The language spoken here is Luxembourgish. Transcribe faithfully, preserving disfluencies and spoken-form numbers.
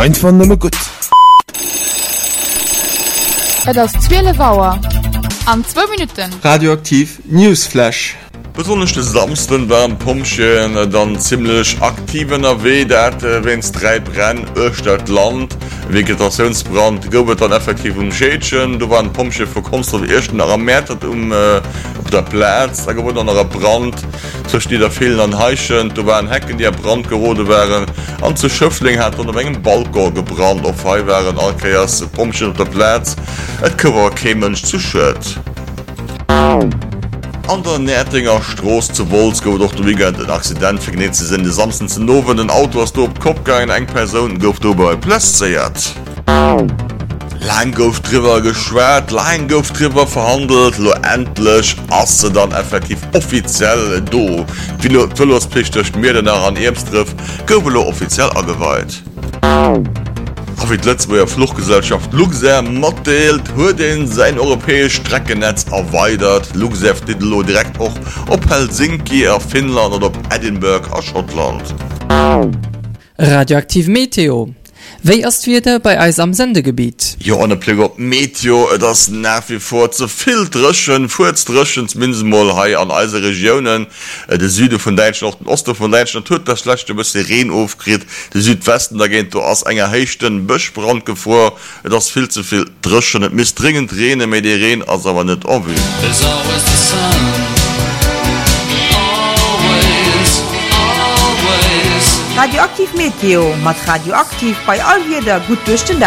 einfach nimmer gut. Das zwölf Uhr. An zwei Minuten. Radioaktiv Newsflash. Besonderste Samsten waren Pumpchen dann ziemlich aktiven A W, dat wenns drei Brenn Östadt Land, Vegetationsbrand gobet dann effektiv um Schädchen, du waren Pumpche verkommst du wie ersten ermertet um äh, op der Platz, da gewot an der Brand, so steht der fehlen an Heichen, du waren Hecken, die Brand gerode wären, an zu Schöffling hat und engem Balkon gebrannt auf Hai wären Alkeiers Pumpchen op der Platz, et kower kemensch zu schött. An der Nätinger Stroß zu Wolz gouf doch du wiegent den Accident vergnet ze sinn de samsten ze nowen den Auto ass du op Kopf gein eng Person gouf du bei Plätz zeiert. Lang gouf drüber geschwert, Lang gouf drüber verhandelt, lo endlich asse dann effektiv offiziell do. Pilospflicht mir den an Eemstriff gouf lo offiziell angeweiht. Wie letzteer Fluchtgesellschaft Luxair modelt huet den sein europäisch Streckennetz erweitert. Luxair Titelo direkt auch op Helsinki a Finnland oder op Edinburgh a Schottland. Radioaktiv Meteo. Wéi erst wieder bei Eis am Sendegebiet? Jo an Pli op Meteo das nach wie vor zu viel Drschen Fudrschens Minsenmoll hai an eise Regionen. De Süde von Deutschland den Oste von Deutschland tut das schlechte bis Reen aufkrit. De Südwesten da geht du ass enger hechten Böschbrand gevor, das viel zu viel Drschen miss dringend Rene me die Reen as aber net ob. Radioaktiv Meteo mat radioaktiv bei all jeder gut durch den